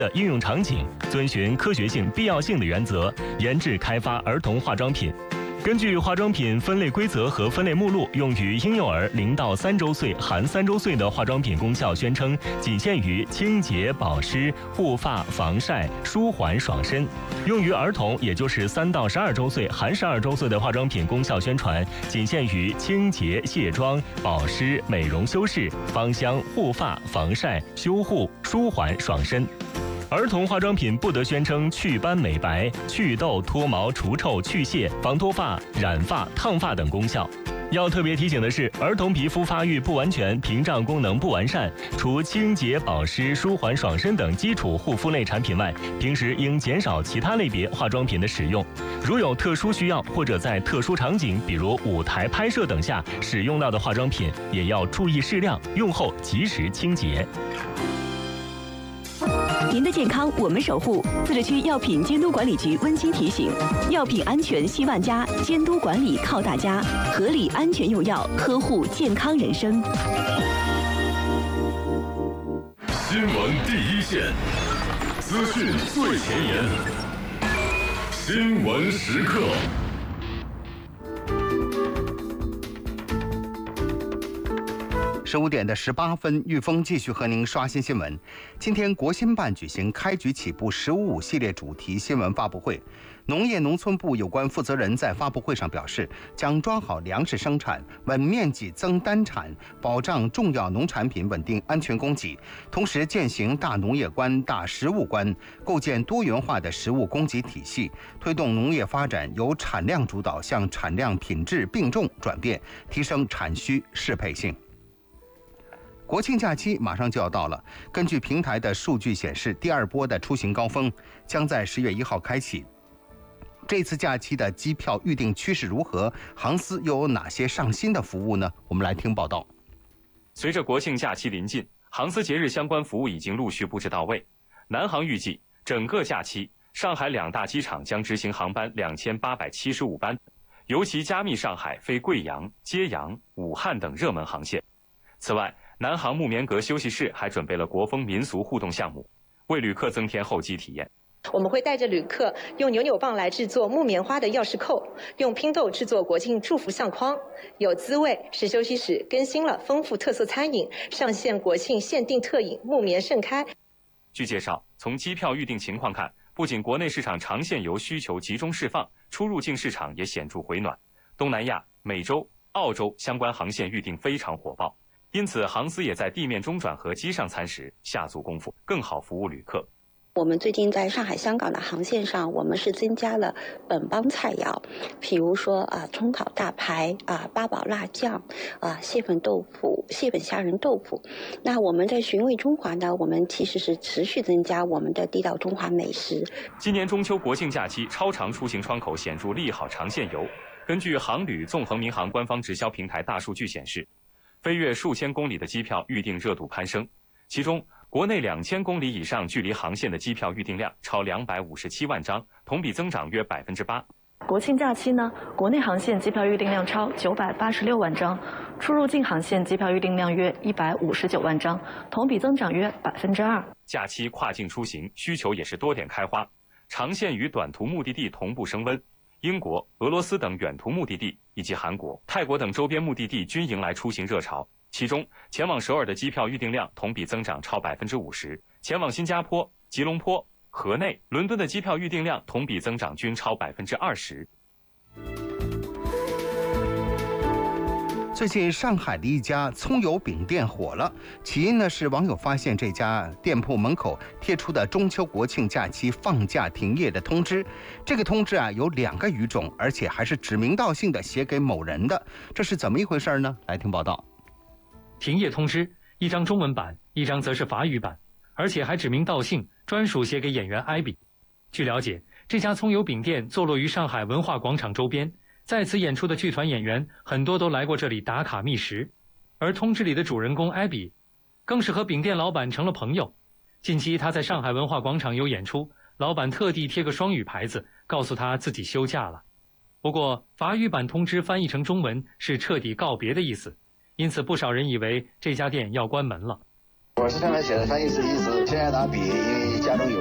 的应用场景，遵循科学性、必要性的原则，研制开发儿童化妆品。根据化妆品分类规则和分类目录，用于婴幼儿0到3周岁含3周岁的化妆品功效宣称仅限于清洁、保湿、护发、防晒、舒缓、爽身；用于儿童，也就是3到12周岁含12周岁的化妆品功效宣传仅限于清洁、卸妆、保湿、美容修饰、芳香、护发、防晒、修护、舒缓、爽身。儿童化妆品不得宣称祛斑美白、祛痘、脱毛、除臭、去屑、防脱发、染发、烫发等功效。要特别提醒的是，儿童皮肤发育不完全、屏障功能不完善，除清洁、保湿、舒缓、爽身等基础护肤类产品外，平时应减少其他类别化妆品的使用。如有特殊需要或者在特殊场景，比如舞台拍摄等下使用到的化妆品，也要注意适量，用后及时清洁。 您的健康我们守护。自治区药品监督管理局温馨提醒：药品安全希万家，监督管理靠大家，合理安全用药，呵护健康人生。 新闻第一线，资讯最前沿，新闻时刻。 15点的18分，玉峰继续和您刷新新闻。今天，国新办举行开局起步“15”系列主题新闻发布会。农业农村部有关负责人在发布会上表示，将抓好粮食生产，稳面积增单产，保障重要农产品稳定安全供给，同时践行大农业观、大食物观，构建多元化的食物供给体系，推动农业发展由产量主导向产量品质并重转变，提升产需适配性。国庆假期马上就要到了，根据平台的数据显示，第二波的出行高峰将在10月1号开启。这次假期的机票预订趋势如何？航司又有哪些上新的服务呢？我们来听报道。 随着国庆假期临近，航司节日相关服务已经陆续布置到位。南航预计，整个假期，上海2大机场将执行航班2875班，尤其加密上海飞贵阳、揭阳、武汉等热门航线。此外，南航木棉阁休息室还准备了国风民俗互动项目，为旅客增添候机体验。 我们会带着旅客用扭扭棒来制作木棉花的钥匙扣，用拼豆制作国庆祝福相框。有滋味是休息室更新了丰富特色餐饮，上线国庆限定特饮木棉盛开。 据介绍，从机票预订情况看，不仅国内市场长线游需求集中释放，出入境市场也显著回暖。东南亚、美洲、澳洲相关航线预订非常火爆。因此，航司也在地面中转和机上餐时下足功夫，更好服务旅客。 我们最近在上海、香港的航线上，我们是增加了本帮菜肴，比如说葱烤大排八宝辣酱蟹粉豆腐、蟹粉虾仁豆腐。那我们在寻味中华呢，我们其实是持续增加我们的地道中华美食。 今年中秋国庆假期超长出行窗口显著利好长线游。根据航旅纵横民航官方直销平台大数据显示，飞越数千公里的机票预订热度攀升，其中国内2000公里以上距离航线的机票预订量超257万张，同比增长约8%。 国庆假期呢，国内航线机票预订量超986万张，出入境航线机票预订量约159万张，同比增长约2%。 假期跨境出行需求也是多点开花，长线与短途目的地同步升温。英国、俄罗斯等远途目的地以及韩国、泰国等周边目的地均迎来出行热潮。其中，前往首尔的机票预订量同比增长超50%，前往新加坡、吉隆坡、河内、伦敦的机票预订量同比增长均超20%。 最近上海的一家葱油饼店火了，起因呢是网友发现这家店铺门口贴出的中秋国庆假期放假停业的通知。这个通知有2个语种，而且还是指名道姓的写给某人的，这是怎么一回事呢？来听报道。 停业通知，一张中文版，一张则是法语版，而且还指名道姓，专属写给演员艾比。据了解，这家葱油饼店坐落于上海文化广场周边，在此演出的剧团演员很多都来过这里打卡觅食，而通知里的主人公艾比，更是和饼店老板成了朋友。近期他在上海文化广场有演出，老板特地贴个双语牌子，告诉他自己休假了。不过法语版通知翻译成中文是彻底告别的意思，因此不少人以为这家店要关门了。 我是上面写的翻译是意思，天涯拿笔，因为家中有